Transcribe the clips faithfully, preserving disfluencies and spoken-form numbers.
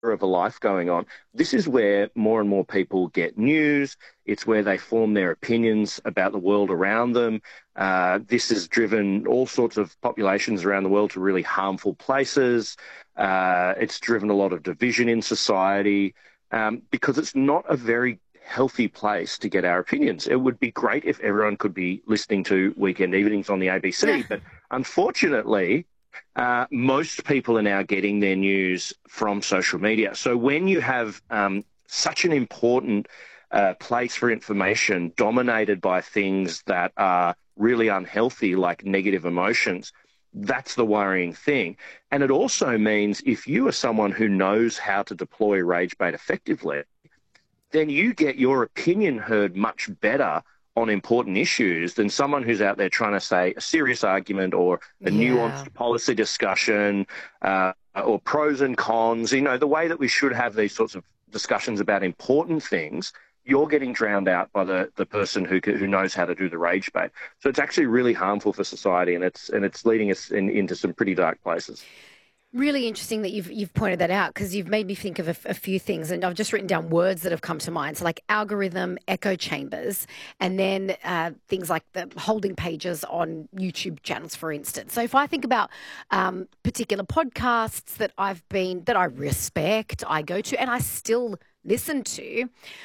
of a life going on. This is where more and more people get news. It's where they form their opinions about the world around them. Uh, this has driven all sorts of populations around the world to really harmful places. Uh, it's driven a lot of division in society um, because it's not a very healthy place to get our opinions. It would be great if everyone could be listening to Weekend Evenings on the A B C, but unfortunately, uh, most people are now getting their news from social media. So when you have um, such an important uh, place for information dominated by things that are really unhealthy, like negative emotions, that's the worrying thing. And it also means if you are someone who knows how to deploy rage bait effectively, then you get your opinion heard much better on important issues than someone who's out there trying to say a serious argument or a Yeah. nuanced policy discussion uh, or pros and cons. You know, the way that we should have these sorts of discussions about important things, you're getting drowned out by the, the person who who knows how to do the rage bait. So it's actually really harmful for society, and it's and it's leading us in, into some pretty dark places. Really interesting that you've you've pointed that out, because you've made me think of a, a few things, and I've just written down words that have come to mind. So like algorithm, echo chambers, and then uh, things like the holding pages on YouTube channels, for instance. So if I think about um, particular podcasts that I've been that I respect, I go to, and I still listen to,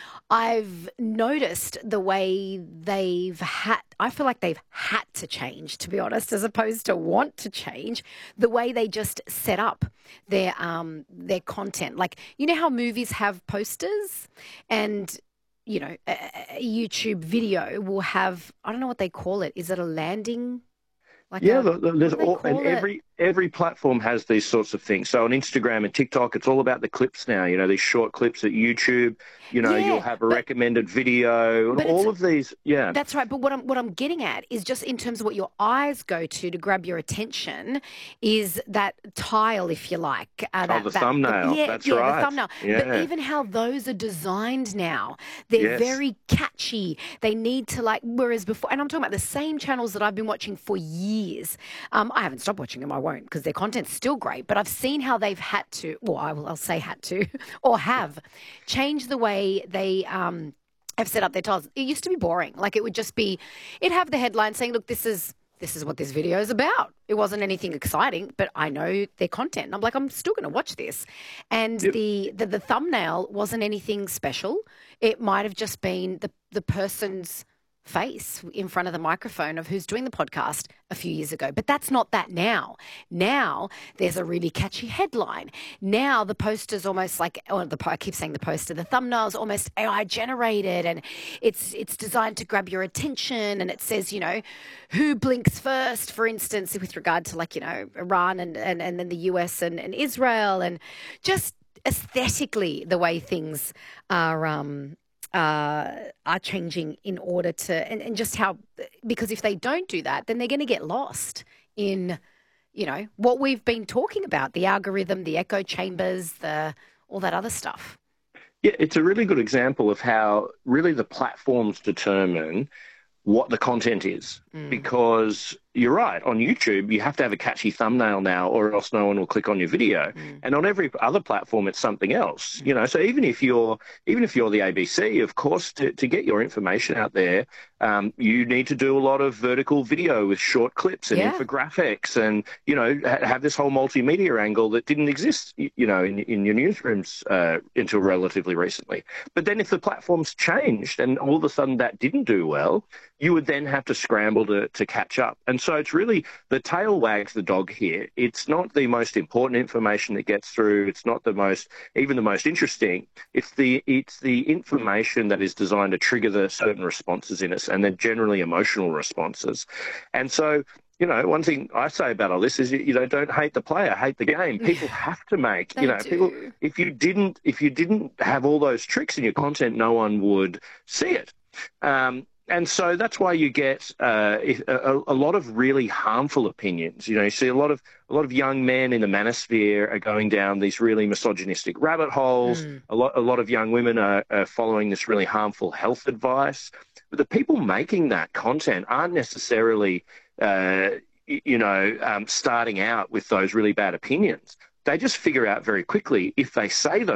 I've noticed the way they've had, I feel like they've had to change, to be honest, as opposed to want to change, the way they just set up their um their content. Like, you know how movies have posters, and, you know, a, a YouTube video will have, I don't know what they call it. Is it a landing? Like Yeah, a, the- the- what there's do they all, and call it? every every platform has these sorts of things. So on Instagram and TikTok, it's all about the clips now. You know, these short clips at YouTube. You know, you'll Yeah, have a but recommended video, and but it's all of these. Yeah, That's right. But what I'm what I'm getting at is just in terms of what your eyes go to to grab your attention is that tile, if you like, uh, oh, that the that the, thumbnail. yeah That's yeah the right. thumbnail. But Yeah. even how those are designed now, they're Yes. very catchy. They need to, like, whereas before, and I'm talking about the same channels that I've been watching for years. Um, I haven't stopped watching them. I won't, because their content's still great. But I've seen how they've had to, well, I will, I'll say had to, or have changed the way they um have set up their tiles. It used to be boring. Like, it would just be, it'd have the headline saying, look, this is this is what this video is about. It wasn't anything exciting, but I know their content. And I'm like, I'm still going to watch this. And Yep. the, the the thumbnail wasn't anything special. It might have just been the the person's face in front of the microphone of who's doing the podcast a few years ago. But that's not that now. Now there's a really catchy headline. Now the poster's almost like, oh, the I keep saying the poster, the thumbnail's almost A I generated, and it's it's designed to grab your attention, and it says, you know, who blinks first, for instance, with regard to, like, you know, Iran and, and, and then the U S and, and Israel, and just aesthetically the way things are um uh, are changing in order to, and, and just how, because if they don't do that, then they're going to get lost in, you know, what we've been talking about, the algorithm, the echo chambers, the all that other stuff. Yeah, it's a really good example of how really the platforms determine what the content is. Mm. Because you're right, on YouTube, you have to have a catchy thumbnail now, or else no one will click on your video. Mm. And on every other platform, it's something else. You know, so even if you're even if you're the A B C, of course, to, to get your information out there, um, you need to do a lot of vertical video with short clips and Yeah. infographics, and, you know, ha- have this whole multimedia angle that didn't exist, y- you know, in in your newsrooms uh, until relatively recently. But then if the platforms changed and all of a sudden that didn't do well, you would then have to scramble to, to catch up. And so it's really the tail wags the dog here. It's not the most important information that gets through. It's not the most, even the most interesting. It's the it's the information that is designed to trigger the certain responses in us, and they're generally emotional responses. And so, you know, one thing I say about all this is, you know, don't hate the player, hate the game. People have to make, They you know, people. do. If you didn't, if you didn't have all those tricks in your content, no one would see it. Um, And so that's why you get uh, a, a lot of really harmful opinions. You know, you see a lot of a lot of young men in the manosphere are going down these really misogynistic rabbit holes. Mm. A lot, a lot of young women are, are following this really harmful health advice. But the people making that content aren't necessarily, uh, you know, um, starting out with those really bad opinions. they just figure out very quickly if they say those